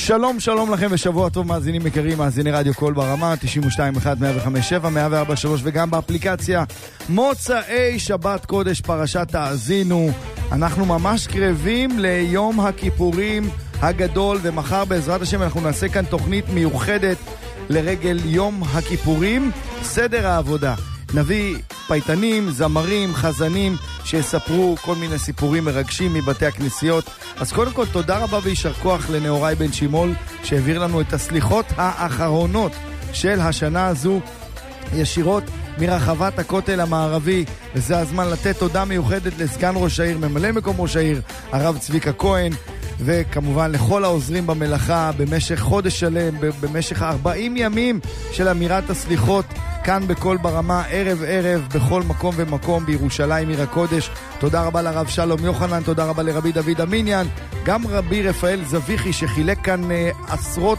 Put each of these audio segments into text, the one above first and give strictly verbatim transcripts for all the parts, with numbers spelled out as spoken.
שלום שלום לכם ושבוע טוב מאזינים יקרים, מאזיני רדיו קול ברמה תשעים ושתיים אחת מאה וחמש שבע מאה וארבע שלוש וגם באפליקציה. מוצאי שבת קודש פרשת תאזינו, אנחנו ממש קרבים ליום הכיפורים הגדול, ומחר בעזרת השם אנחנו נעשה כאן תוכנית מיוחדת לרגל יום הכיפורים. סדר העבודה, נביא פייטנים, זמרים, חזנים שיספרו כל מיני סיפורים מרגשים מבתי הכנסיות. אז קודם כל תודה רבה וישר כוח לנאורי בן שימול שהעביר לנו את הסליחות האחרונות של השנה הזו ישירות מרחבת הכותל המערבי, וזה הזמן לתת תודה מיוחדת לסגן ראש העיר, ממלא מקום ראש העיר, הרב צביקה כהן, וכמובן לכל העוזרים במלאכה במשך חודש שלם, במשך ארבעים ימים של אמירת הסליחות כאן בכל ברמה, ערב ערב, בכל מקום ומקום בירושלים עיר הקודש. תודה רבה לרב שלום יוחנן, תודה רבה לרבי דוד אמיניאן, גם רבי רפאל זביחי שחילק כאן אה, עשרות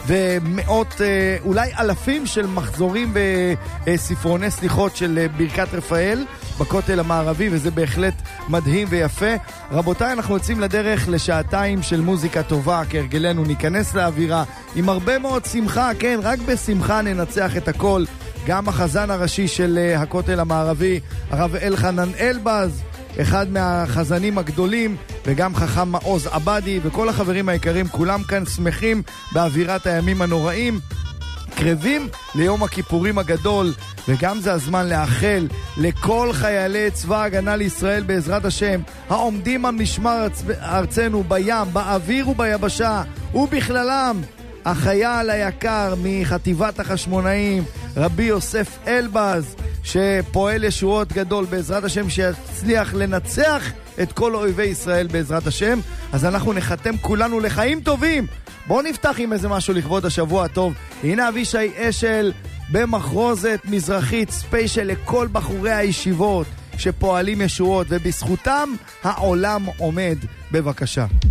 ומאות, אה, אולי אלפים של מחזורים וספרוני סליחות של אה, ברכת רפאל בכותל המערבי, וזה בהחלט מדהים ויפה. רבותיי, אנחנו יוצאים לדרך לשעתיים של מוזיקה טובה, כהרגלנו ניכנס לאווירה עם הרבה מאוד שמחה, כן, רק בשמחה ננצח את הכל. גם החזן הראשי של הכותל המערבי, הרב אלחנן אלבז, אחד מהחזנים הגדולים, וגם חכם מעוז עבדי, וכל החברים היקרים, כולם כאן שמחים באווירת הימים הנוראים, קרבים ליום הכיפורים הגדול, וגם זה הזמן לאחל לכל חיילי צבא הגנה לישראל בעזרת השם, העומדים על משמר ארצנו בים, באוויר וביבשה, ובכללם החייל היקר מחטיבת החשמונאים, רבי יוסף אלבז, שפועל ישועות גדול בעזרת השם, שיצליח לנצח את כל אויבי ישראל בעזרת השם. אז אנחנו נחתם כולנו לחיים טובים. בואו נפתח עם איזה משהו לכבוד השבוע הטוב. הנה אבישי אשל במחרוזת מזרחית ספיישל לכל בחורי הישיבות שפועלים ישועות ובזכותם העולם עומד. בבקשה.